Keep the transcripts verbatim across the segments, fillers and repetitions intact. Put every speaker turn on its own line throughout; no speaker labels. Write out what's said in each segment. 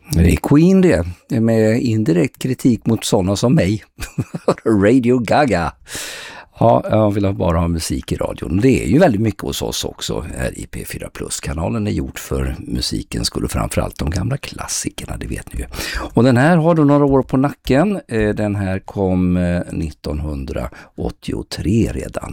Det är Queen det, med indirekt kritik mot sådana som mig. Radio Gaga. Ja, jag vill bara ha musik i radion. Det är ju väldigt mycket hos oss också här i P fyra Plus. Kanalen är gjort för musiken, skulle framförallt de gamla klassikerna, det vet ni ju. Och den här har då några år på nacken. Den här kom nittonhundraåttiotre redan.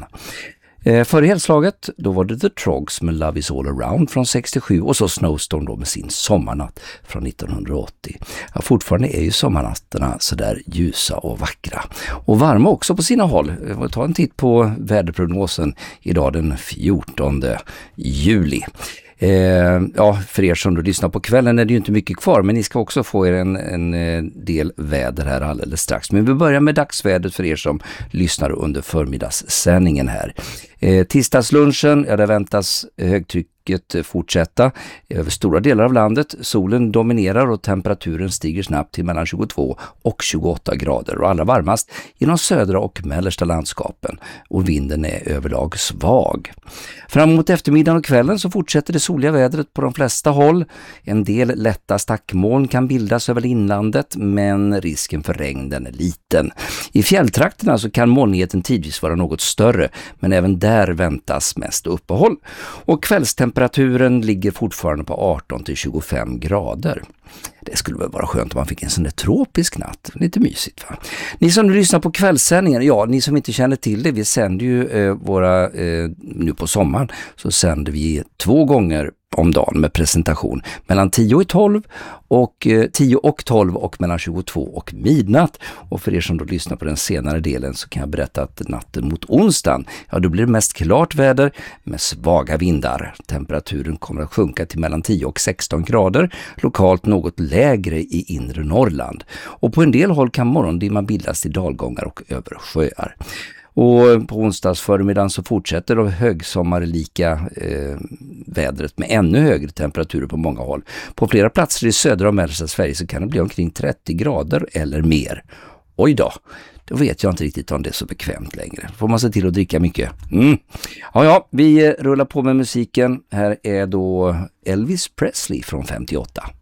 Före helslaget, då var det The Troggs med Love is all around från sextiosju och så Snowstorm då med sin Sommarnatt från nittonhundraåttio. Ja, fortfarande är ju sommarnatterna så där ljusa och vackra. Och varma också på sina håll. Vi får ta en titt på väderprognosen idag den fjortonde juli. Eh, ja, för er som du lyssnar på kvällen är det ju inte mycket kvar, men ni ska också få er en, en del väder här alldeles strax. Men vi börjar med dagsvädret för er som lyssnar under förmiddagssändningen här. Eh, tisdagslunchen, ja, det väntas högtryck fortsätta över stora delar av landet. Solen dominerar och temperaturen stiger snabbt till mellan tjugotvå och tjugoåtta grader och allra varmast i de södra och mellersta landskapen, och vinden är överlag svag. Fram mot eftermiddagen och kvällen så fortsätter det soliga vädret på de flesta håll. En del lätta stackmoln kan bildas över inlandet, men risken för regn den är liten. I fjälltrakterna så kan molnigheten tidvis vara något större, men även där väntas mest uppehåll. Och kvällstemperaturen Temperaturen ligger fortfarande på arton till tjugofem grader. Det skulle väl vara skönt om man fick en sån där tropisk natt. Lite mysigt, va? Ni som lyssnar på kvällssändningen, ja, ni som inte känner till det, vi sänder ju eh, våra, eh, nu på sommaren så sänder vi två gånger om dagen med presentation mellan tio och tolv och eh, tio och tolv och mellan tjugotvå och midnatt. Och för er som då lyssnar på den senare delen så kan jag berätta att natten mot onsdagen, ja, då blir det mest klart väder med svaga vindar. Temperaturen kommer att sjunka till mellan tio och sexton grader, lokalt något lägre i inre Norrland. Och på en del håll kan morgondimma bildas i dalgångar och över sjöar. Och på onsdags förmiddagen så fortsätter det högsommarlika eh, vädret med ännu högre temperaturer på många håll. På flera platser i södra och mellersta Sverige så kan det bli omkring trettio grader eller mer. Oj då, då vet jag inte riktigt om det är så bekvämt längre. Får man se till att dricka mycket. Mm. Ja, ja, vi rullar på med musiken. Här är då Elvis Presley från femtioåtta.